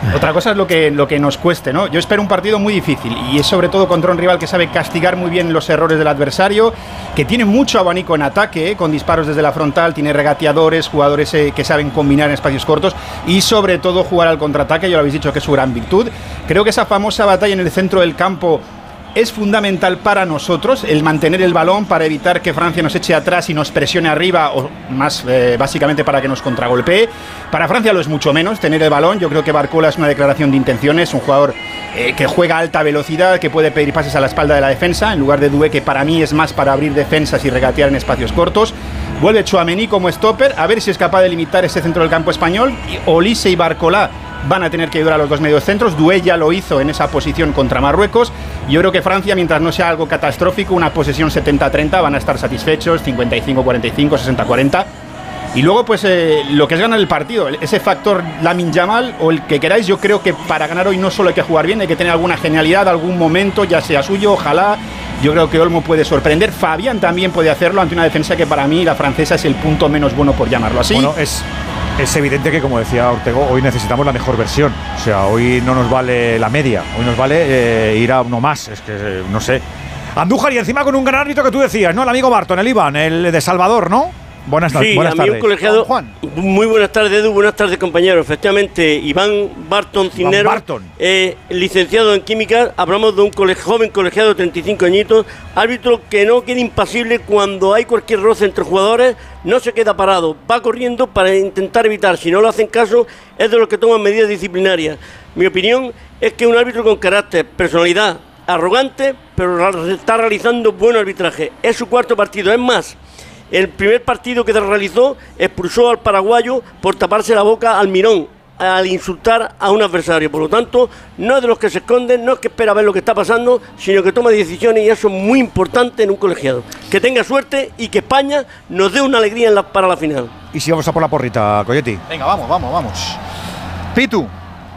Otra cosa es lo que nos cueste, ¿no? Yo espero un partido muy difícil y es sobre todo contra un rival que sabe castigar muy bien los errores del adversario, que tiene mucho abanico en ataque, con disparos desde la frontal, tiene regateadores, jugadores que saben combinar en espacios cortos y sobre todo jugar al contraataque, ya lo habéis dicho que es su gran virtud. Creo que esa famosa batalla en el centro del campo es fundamental para nosotros, el mantener el balón para evitar que Francia nos eche atrás y nos presione arriba, o más básicamente para que nos contragolpee. Para Francia lo es mucho menos tener el balón. Yo creo que Barcola es una declaración de intenciones, un jugador que juega a alta velocidad, que puede pedir pases a la espalda de la defensa, en lugar de Doué, que para mí es más para abrir defensas y regatear en espacios cortos. Vuelve Tchouaméni como stopper, a ver si es capaz de limitar ese centro del campo español. Olise y Barcola van a tener que ayudar a los dos mediocentros. Doué ya lo hizo en esa posición contra Marruecos. Yo creo que Francia, mientras no sea algo catastrófico, una posesión 70-30, van a estar satisfechos, 55-45, 60-40. Y luego, pues, lo que es ganar el partido, ese factor Lamine Yamal o el que queráis. Yo creo que para ganar hoy no solo hay que jugar bien, hay que tener alguna genialidad, algún momento, ya sea suyo, ojalá. Yo creo que Olmo puede sorprender. Fabián también puede hacerlo ante una defensa que para mí, la francesa, es el punto menos bueno, por llamarlo así. Bueno, es evidente que, como decía Ortego, hoy necesitamos la mejor versión. O sea, hoy no nos vale la media, hoy nos vale ir a uno más. Es que, no sé. Andújar, y encima con un gran árbitro que tú decías, ¿no? El amigo Barton, el Iván, el de Salvador, ¿no? Buenas tardes. Sí, buenas tardes. un colegiado. Juan. Muy buenas tardes, Edu. Buenas tardes, compañeros. Efectivamente, Iván Barton Cisneros, licenciado en Química. Hablamos de un joven colegiado de 35 añitos, árbitro que no queda impasible cuando hay cualquier roce entre jugadores, no se queda parado, va corriendo para intentar evitar. Si no lo hacen caso, es de los que toman medidas disciplinarias. Mi opinión es que un árbitro con carácter, personalidad, arrogante, pero está realizando buen arbitraje. Es su cuarto partido, es más. El primer partido que realizó expulsó al paraguayo por taparse la boca al Mirón, al insultar a un adversario. Por lo tanto, no es de los que se esconden, no es que espera ver lo que está pasando, sino que toma decisiones, y eso es muy importante en un colegiado. Que tenga suerte y que España nos dé una alegría para la final. ¿Y si vamos a por la porrita, Colletti? Venga, vamos. Pitu.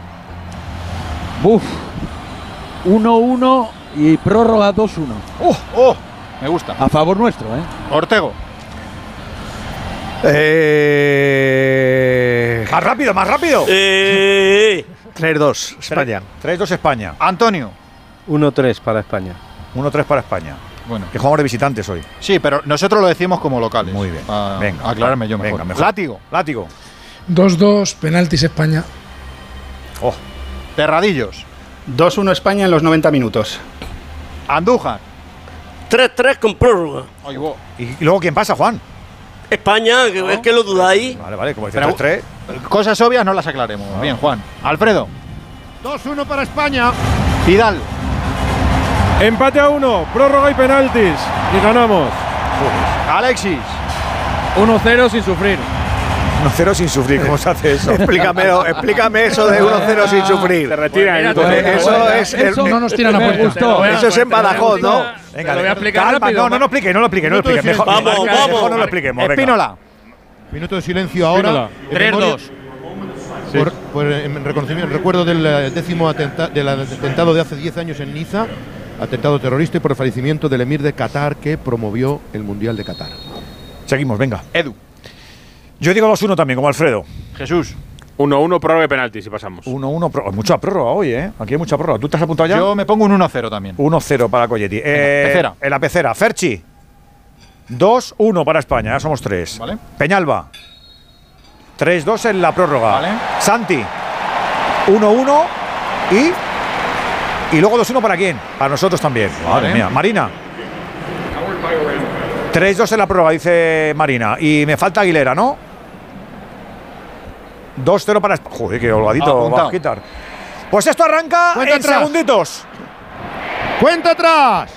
1-1 y prórroga 2-1. Me gusta. A favor nuestro, ¿eh? Ortego. Más rápido. 3-2 España. 3-2 España. Antonio. 1-3 para España. 1-3 para España. Bueno, que jugamos de visitantes hoy. Sí, pero nosotros lo decimos como locales. Muy bien. Venga, aclararme yo mejor. Látigo. 2-2, penaltis España. Terradillos. 2-1 España en los 90 minutos. Andújar. 3-3 con prórroga. ¿Y luego quién pasa, Juan? España, es que lo dudáis. Vale, como decía 3-3. Cosas obvias no las aclaremos. Bien, Juan. Alfredo. 2-1 para España. Vidal. Empate a 1, prórroga y penaltis. Y ganamos. Alexis. 1-0 sin sufrir. 1-0 sin sufrir, ¿cómo se hace eso? Explícame eso de 1-0 sin sufrir. Te retiran. Eso no nos tiran a puerta. Eso es en Badajoz, ¿no? Venga, lo voy a explicar calma, rápido. No lo explique. Mejor, Vamos. mejor no lo expliquemos. Espínola. Minuto de silencio ahora. 3-2. En recuerdo del décimo atentado de hace 10 años en Niza, atentado terrorista, y por el fallecimiento del emir de Qatar que promovió el Mundial de Qatar. Seguimos, venga. Edu. Yo digo 2-1 también, como Alfredo. Jesús. 1-1, prórroga y penaltis, y pasamos. 1-1, mucha prórroga hoy, ¿eh? Aquí hay mucha prórroga. ¿Tú te has apuntado ya? Yo me pongo un 1-0 también. 1-0 para Colletti. Pecera. En la pecera. Ferchi. 2-1 para España, ya somos 3. Vale. Peñalba. 3-2 en la prórroga. Vale. Santi. 1-1 y luego 2-1 para quién? Para nosotros también. Madre mía. Marina. 3-2 en la prórroga, dice Marina. Y me falta Aguilera, ¿no? 2-0 para España. Joder, qué holgadito va a quitar. Pues esto arranca en segunditos. ¡Cuenta atrás!